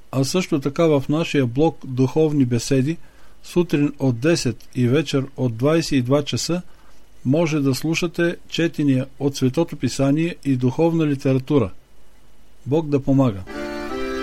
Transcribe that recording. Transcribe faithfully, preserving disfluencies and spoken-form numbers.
А също така в нашия блог Духовни беседи сутрин от десет и вечер от двайсет и два часа може да слушате четения от Светото Писание и духовна литература. Бог да помага!